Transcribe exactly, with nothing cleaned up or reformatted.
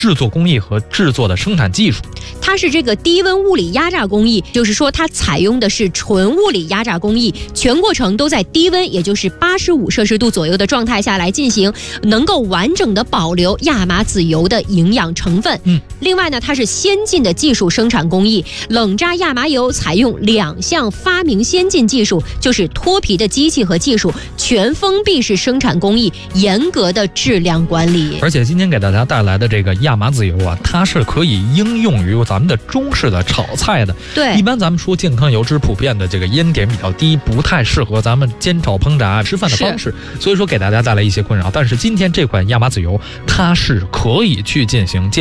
制作工艺和制作的生产技术。 它是这个低温物理压榨工艺，就是说它采用的是纯物理压榨工艺，全过程都在低温，也就是八十五摄氏度左右的状态下来进行，能够完整的保留亚麻籽油的营养成分。 嗯， 另外呢，它是先进的技术生产工艺，冷榨亚麻油采用两项发明先进技术，就是脱皮的机器和技术，全封闭式生产工艺，严格的质量管理。 而且今天给大家带来的这个亚麻籽油啊，它是可以应用于咱们的中式的炒菜的。 对， 一般咱们说健康油脂普遍的这个烟点比较低，不太适合咱们煎炒烹炸吃饭的方式，所以说给大家带来一些困扰。但是今天这款亚麻籽油，它是可以去进行